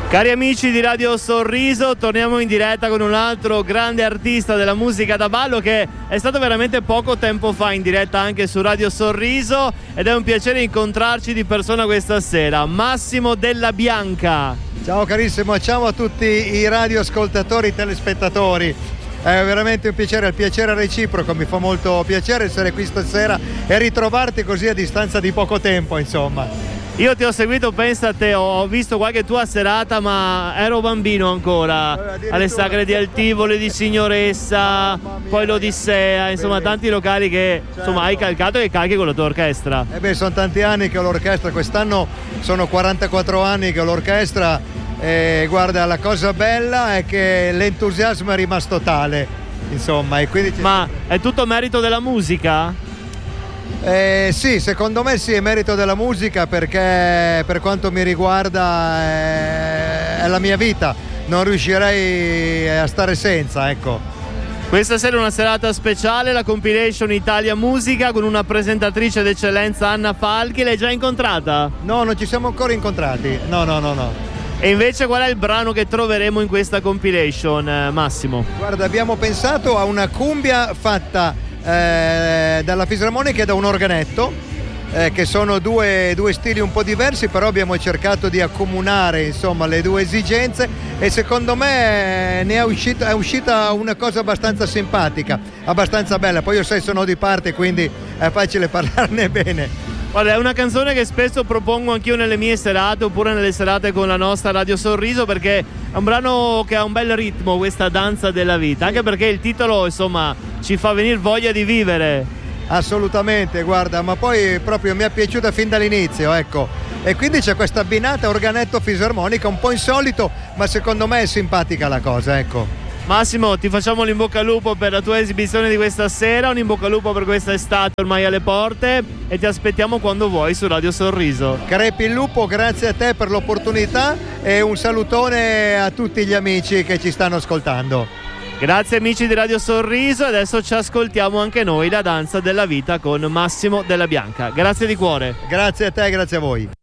Cari amici di Radio Sorriso, torniamo in diretta con un altro grande artista della musica da ballo che è stato veramente poco tempo fa in diretta anche su Radio Sorriso, ed è un piacere incontrarci di persona questa sera. Massimo Della Bianca. Ciao carissimo, ciao a tutti i radioascoltatori e telespettatori. È veramente un piacere, il piacere reciproco, mi fa molto piacere essere qui stasera e ritrovarti così a distanza di poco tempo, insomma. Io ti ho seguito, pensa a te, ho visto qualche tua serata, ma ero bambino ancora, alle Sagre di Altivoli, di Signoressa, poi l'Odissea, insomma tanti locali che insomma hai calcato e calchi con la tua orchestra. Sono tanti anni che ho l'orchestra, quest'anno sono 44 anni che ho l'orchestra e guarda, la cosa bella è che l'entusiasmo è rimasto tale, insomma, e quindi Ma è tutto merito della musica? Sì, secondo me sì, è merito della musica, perché per quanto mi riguarda è la mia vita, non riuscirei a stare senza, ecco. Questa sera è una serata speciale, la compilation Italia Musica con una presentatrice d'eccellenza, Anna Falchi. L'hai già incontrata? No, non ci siamo ancora incontrati, no. E invece qual è il brano che troveremo in questa compilation, Massimo? Guarda, abbiamo pensato a una cumbia fatta dalla fisarmonica e da un organetto, che sono due stili un po' diversi, però abbiamo cercato di accomunare insomma le due esigenze e secondo me è uscita una cosa abbastanza simpatica, abbastanza bella. Poi io sono di parte, quindi è facile parlarne bene. Guarda, è una canzone che spesso propongo anch'io nelle mie serate oppure nelle serate con la nostra Radio Sorriso, perché è un brano che ha un bel ritmo, questa danza della vita, anche perché il titolo insomma ci fa venire voglia di vivere. Assolutamente, guarda, ma poi proprio mi è piaciuta fin dall'inizio, ecco. E quindi c'è questa abbinata organetto fisarmonica un po' insolito, ma secondo me è simpatica la cosa, ecco. Massimo, ti facciamo l'in bocca al lupo per la tua esibizione di questa sera, un in bocca al lupo per questa estate ormai alle porte, e ti aspettiamo quando vuoi su Radio Sorriso. Crepi il lupo, grazie a te per l'opportunità e un salutone a tutti gli amici che ci stanno ascoltando. Grazie amici di Radio Sorriso, adesso ci ascoltiamo anche noi la danza della vita con Massimo Della Bianca. Grazie di cuore. Grazie a te, grazie a voi.